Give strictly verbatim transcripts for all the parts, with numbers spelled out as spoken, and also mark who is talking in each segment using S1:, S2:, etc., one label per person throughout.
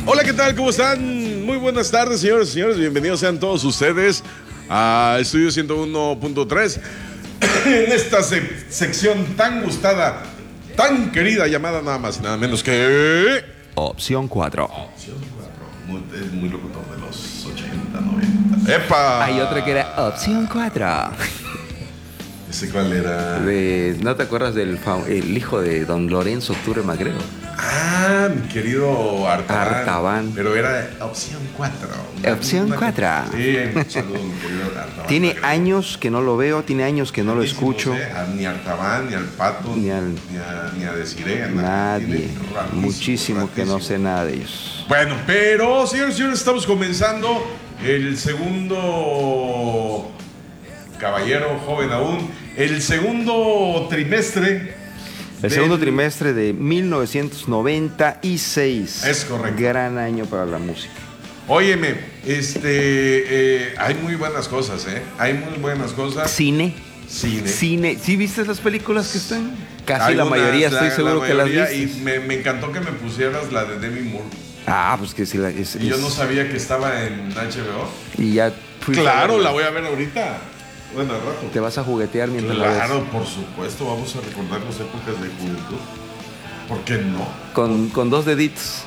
S1: Hola, ¿qué tal? ¿Cómo están? Muy buenas tardes, señores y señores. Bienvenidos sean todos ustedes a Estudio ciento uno punto tres en esta sec- sección tan gustada, tan querida, llamada nada más y nada menos que...
S2: Opción cuatro.
S1: Opción cuatro. Muy, es muy locutor de los ochenta, noventa. ¡Epa!
S2: Hay otra que era Opción cuatro.
S1: ¿Ese cuál era?
S2: De, ¿no te acuerdas del fa- el hijo de don Lorenzo Octubre Magrego?
S1: Ah, mi querido Artaban.
S2: Artaban.
S1: Pero era Opción cuatro.
S2: Opción cuatro.
S1: Sí, un saludo, mi querido Artaban.
S2: Tiene
S1: Magrego.
S2: años que no lo veo, tiene años que no lo
S1: Buenísimos,
S2: escucho.
S1: ¿eh? A- Ni a Artaban, ni al Pato,
S2: Ni al-
S1: ni a, ni a Desiree. a
S2: Nadie.
S1: Tiene ratísimo,
S2: Muchísimo que no
S1: ratísimo.
S2: sé nada de ellos.
S1: Bueno, pero, señores y señores, estamos comenzando el segundo caballero, joven aún, el segundo trimestre.
S2: El
S1: del-
S2: segundo trimestre de mil novecientos noventa y seis.
S1: Es correcto.
S2: Gran año para la música.
S1: Óyeme, este, eh, hay muy buenas cosas, ¿eh? Hay muy buenas cosas.
S2: Cine.
S1: Cine.
S2: Cine. ¿Sí viste las películas que están? Casi la
S1: Algunas,
S2: mayoría,
S1: la-
S2: estoy seguro
S1: la
S2: que las
S1: mayoría,
S2: viste.
S1: Y me, me encantó que me pusieras la de Demi Moore.
S2: Ah, pues que sí. La, es,
S1: Y yo
S2: es-
S1: no sabía que estaba en H B O.
S2: Y ya fuiste a
S1: Claro,
S2: verla.
S1: la voy a ver ahorita. Bueno, al rato.
S2: Te vas a juguetear mientras la
S1: Claro,
S2: ves.
S1: por supuesto, vamos a recordar las épocas de juventud. ¿Por qué no?
S2: Con, con dos deditos.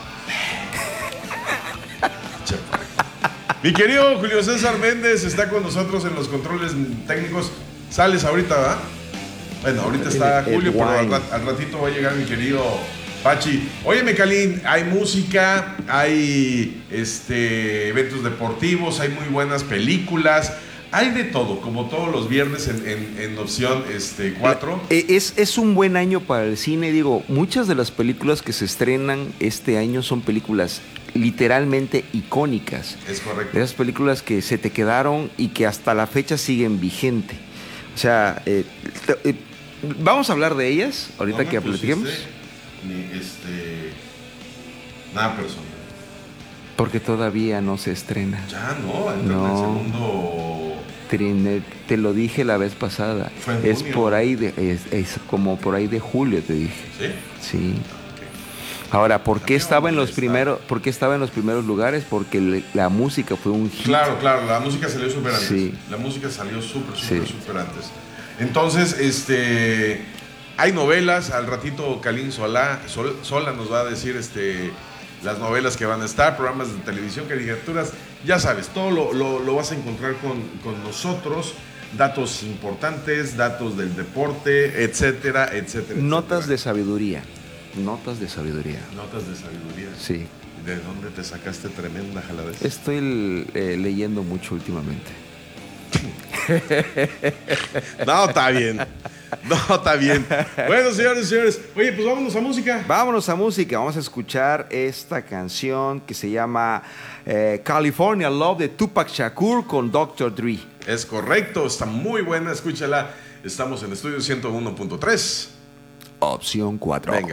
S1: Chepa. Mi querido Julio César Méndez está con nosotros en los controles técnicos. Sales ahorita, ¿verdad? Bueno, ahorita está
S2: El- el
S1: Julio, pero al,
S2: wine.
S1: rat- al ratito va a llegar mi querido Pachi. Óyeme, Calín, hay música, hay este, eventos deportivos, hay muy buenas películas. Hay de todo, como todos los viernes en, en, en opción este, cuatro.
S2: Eh, Es, es un buen año para el cine. Digo, muchas de las películas que se estrenan este año son películas literalmente icónicas.
S1: Es correcto.
S2: Esas películas que se te quedaron y que hasta la fecha siguen vigente. O sea, eh, te- eh, vamos a hablar de ellas ahorita
S1: No me
S2: que
S1: pusiste
S2: platiquemos.
S1: Ni este. Nada personal.
S2: Porque todavía no se estrena.
S1: Ya no, entra en el
S2: No.
S1: segundo.
S2: Trine- Te lo dije la vez pasada.
S1: Fue en
S2: Es
S1: junio.
S2: por ahí de, es, es como por ahí de julio, te dije.
S1: ¿Sí?
S2: Sí. Ahora, ¿por qué
S1: También
S2: estaba
S1: vamos
S2: en
S1: a
S2: los
S1: estar.
S2: primeros, por qué estaba en los primeros lugares? Porque le- la música fue un hit.
S1: Claro, claro, la música salió súper antes.
S2: Sí.
S1: La música salió súper, súper,
S2: Sí.
S1: súper antes. Entonces, este. Hay novelas, al ratito Calín Solá, Sol- Sola nos va a decir este, las novelas que van a estar, programas de televisión, caricaturas, ya sabes, todo lo, lo- lo vas a encontrar con, con nosotros, datos importantes, datos del deporte, etcétera, etcétera.
S2: Notas de
S1: etcétera.
S2: sabiduría. Notas de sabiduría.
S1: Notas de sabiduría.
S2: Sí.
S1: ¿De dónde te sacaste tremenda jaladez?
S2: Estoy eh, leyendo mucho últimamente.
S1: No, está bien. No, está bien. Bueno, señores y señores, oye, pues vámonos a música.
S2: Vámonos a música. Vamos a escuchar esta canción que se llama eh, California Love de Tupac Shakur con doctor Dre.
S1: Es correcto, está muy buena, escúchala. Estamos en Estudio ciento uno punto tres.
S2: Opción cuatro.
S1: Venga.